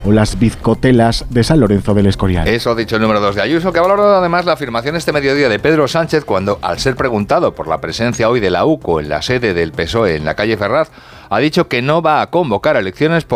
o las bizcotelas de San Lorenzo del Escorial. Eso ha dicho el número 2 de Ayuso, que ha valorado además la afirmación este mediodía de Pedro Sánchez cuando, al ser preguntado por la presencia hoy de la UCO en la sede del PSOE en la calle Ferraz, ha dicho que no va a convocar elecciones por